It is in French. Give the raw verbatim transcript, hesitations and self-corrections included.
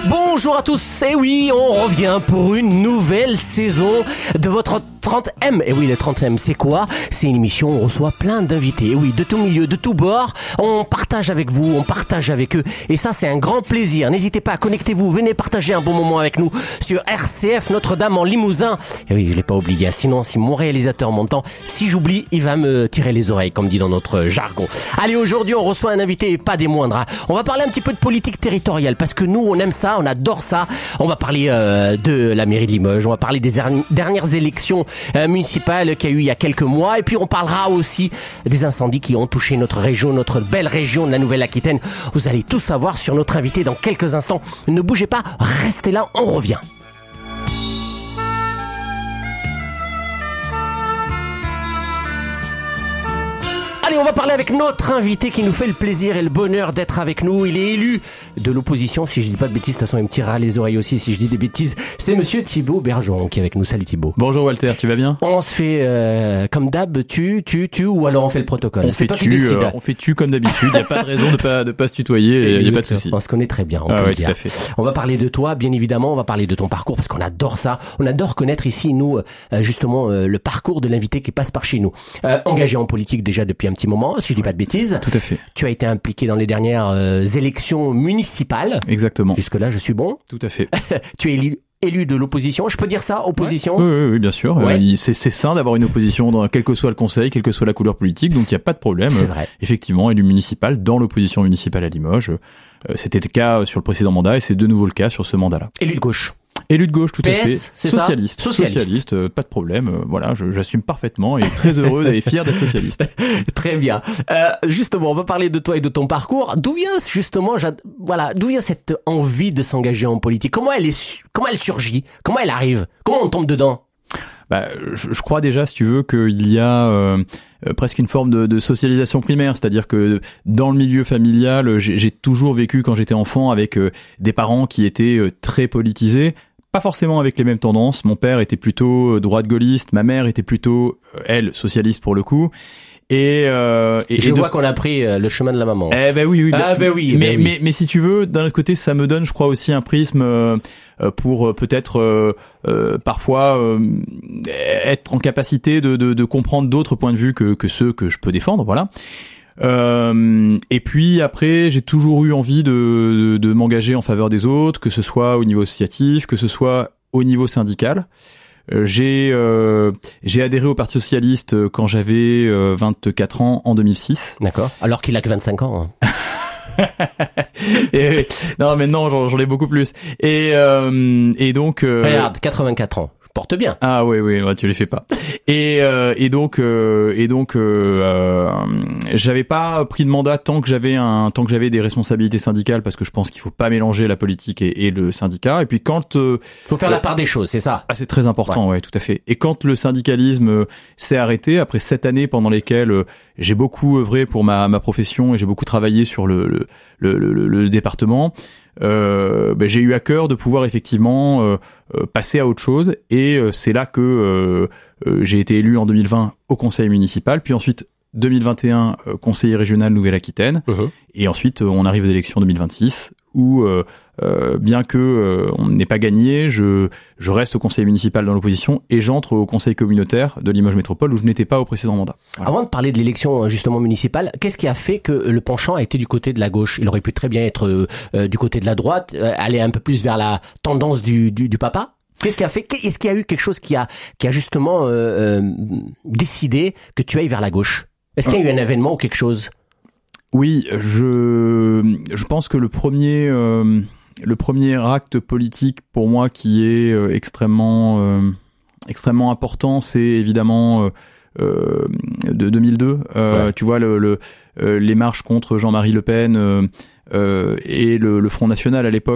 Bonjour à tous, et oui, on revient pour une nouvelle saison de votre trentième. Et oui, le trentième, c'est quoi? C'est une émission où on reçoit plein d'invités. Et oui, de tout milieu, de tout bord. On partage avec vous, on partage avec eux. Et ça, c'est un grand plaisir. N'hésitez pas, connectez-vous, venez partager un bon moment avec nous sur R C F Notre-Dame en Limousin. Et oui, je l'ai pas oublié. Sinon, si mon réalisateur m'entend, si j'oublie, il va me tirer les oreilles, comme dit dans notre jargon. Allez, aujourd'hui, on reçoit un invité et pas des moindres. Hein. On va parler un petit peu de politique territoriale parce que nous, on aime ça, on adore ça. On va parler euh, de la mairie de Limoges, on va parler des er- dernières élections euh, municipales qu'il y a eu il y a quelques mois, et puis on parlera aussi des incendies qui ont touché notre région, notre belle région de la Nouvelle-Aquitaine. Vous allez tout savoir sur notre invité dans quelques instants. Ne bougez pas, restez là, on revient. Allez, on va parler avec notre invité qui nous fait le plaisir et le bonheur d'être avec nous. Il est élu de l'opposition, si je dis pas de bêtises, de toute façon il me tirera les oreilles aussi si je dis des bêtises. C'est monsieur Thibaut Bergeron qui est avec nous. Salut Thibaut. Bonjour Walter, tu vas bien? On se fait euh, comme d'hab, tu, tu, tu, ou alors on fait le protocole. On C'est fait toi tu, qui décides. euh, on fait tu comme d'habitude, il n'y a pas de raison de pas, de pas se tutoyer, il n'y a pas de souci. On se connaît très bien, on ah peut ouais, le dire. Tout à fait. On va parler de toi, bien évidemment, on va parler de ton parcours parce qu'on adore ça. On adore connaître ici, nous, euh, justement, euh, le parcours de l'invité qui passe par chez nous. Euh, engagé en politique déjà depuis un petit moment, si je dis pas de bêtises. Tout à fait. Tu as été impliqué dans les dernières euh, élections municipales. Exactement. Jusque-là, je suis bon. Tout à fait. Tu es élu, élu de l'opposition. Je peux dire ça, opposition? Ouais. Oui, oui, oui, bien sûr. Ouais. Euh, c'est, c'est sain d'avoir une opposition, dans, quel que soit le conseil, quelle que soit la couleur politique, donc il n'y a pas de problème. C'est vrai. Effectivement, élu municipal dans l'opposition municipale à Limoges. Euh, c'était le cas sur le précédent mandat et c'est de nouveau le cas sur ce mandat-là. Élu de gauche. Élu de gauche, tout P S, à fait. c'est Socialiste. ça Socialiste. Socialiste, euh, pas de problème. Euh, voilà, je, j'assume parfaitement et très heureux et fier d'être socialiste. Très bien. Euh, justement, on va parler de toi et de ton parcours. D'où vient justement, j'ad... voilà, d'où vient cette envie de s'engager en politique? Comment elle est, comment elle surgit? Comment elle arrive? Comment on tombe dedans? Bah, je, je crois déjà, si tu veux, qu'il y a euh, euh, presque une forme de, de socialisation primaire, c'est-à-dire que dans le milieu familial, j'ai, j'ai toujours vécu quand j'étais enfant avec euh, des parents qui étaient euh, très politisés. Pas forcément avec les mêmes tendances. Mon père était plutôt droite-gaulliste, ma mère était plutôt, elle, socialiste pour le coup. Et, euh, et je et vois de... qu'on a pris le chemin de la maman. Eh ben oui, oui. Ah ben oui. Mais, ben oui. mais, mais si tu veux, d'un autre côté, ça me donne, je crois, aussi un prisme euh, pour euh, peut-être euh, euh, parfois euh, être en capacité de, de, de comprendre d'autres points de vue que, que ceux que je peux défendre. Voilà. Euh, et puis après, j'ai toujours eu envie de, de, de m'engager en faveur des autres, que ce soit au niveau associatif, que ce soit au niveau syndical. Euh, j'ai euh, j'ai adhéré au Parti socialiste quand j'avais euh, vingt-quatre ans en deux mille six. D'accord. Alors qu'il a que vingt-cinq ans. Hein. et, non, mais non, j'en, j'en ai beaucoup plus. Et euh, et donc. Euh, Regarde, quatre-vingt-quatre ans. Porte bien. Ah oui oui ouais, tu les fais pas. Et euh, et donc euh, et donc euh, euh, j'avais pas pris de mandat tant que j'avais un tant que j'avais des responsabilités syndicales parce que je pense qu'il faut pas mélanger la politique et, et le syndicat. Et puis quand euh, faut faire euh, la part des choses, c'est ça. Ah c'est très important, ouais. ouais, tout à fait. Et quand le syndicalisme euh, s'est arrêté après sept années pendant lesquelles euh, j'ai beaucoup œuvré pour ma ma profession et j'ai beaucoup travaillé sur le le le, le, le département. Euh, ben, j'ai eu à cœur de pouvoir effectivement euh, euh, passer à autre chose et euh, c'est là que euh, euh, j'ai été élu en deux mille vingt au conseil municipal, puis ensuite deux mille vingt et un euh, conseiller régional Nouvelle-Aquitaine uh-huh. et ensuite euh, on arrive aux élections deux mille vingt-six où euh, euh, bien que euh, on n'ait pas gagné, je je reste au conseil municipal dans l'opposition et j'entre au conseil communautaire de Limoges Métropole où je n'étais pas au précédent mandat. Voilà. Avant de parler de l'élection justement municipale, qu'est-ce qui a fait que le penchant a été du côté de la gauche? Il aurait pu très bien être euh, du côté de la droite, euh, aller un peu plus vers la tendance du du, du papa. Qu'est-ce qui a fait? Est-ce qu'il y a eu quelque chose qui a qui a justement euh, euh, décidé que tu ailles vers la gauche? Est-ce qu'il y a eu un événement ou quelque chose? Oui, je je pense que le premier euh, le premier acte politique pour moi qui est euh, extrêmement euh, extrêmement important, c'est évidemment euh, euh, de deux mille deux. Euh, ouais. Tu vois le, le euh, les marches contre Jean-Marie Le Pen euh, euh, et le, le Front National à l'époque.